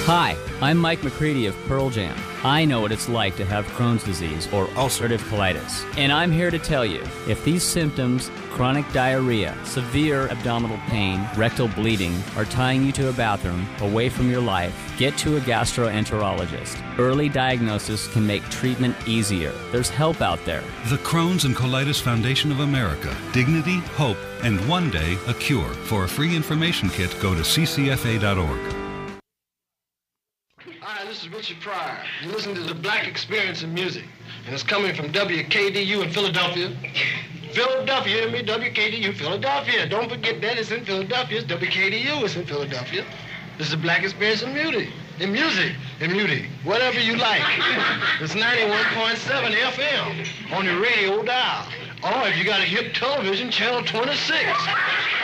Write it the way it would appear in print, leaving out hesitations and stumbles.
Hi, I'm Mike McCready of Pearl Jam. I know what it's like to have Crohn's disease or ulcerative colitis. And I'm here to tell you, if these symptoms, chronic diarrhea, severe abdominal pain, rectal bleeding, are tying you to a bathroom away from your life, get to a gastroenterologist. Early diagnosis can make treatment easier. There's help out there. The Crohn's and Colitis Foundation of America. Dignity, hope, and one day a cure. For a free information kit, go to ccfa.org. Hi, this is Richard Pryor. You listen to the Black Experience in Music, and it's coming from WKDU in Philadelphia. Philadelphia, hear me? WKDU, Philadelphia. Don't forget that it's in Philadelphia. It's WKDU, it's in Philadelphia. This is the Black Experience in Music. Whatever you like. It's 91.7 FM on the radio dial. Or if you got a hip television, channel 26.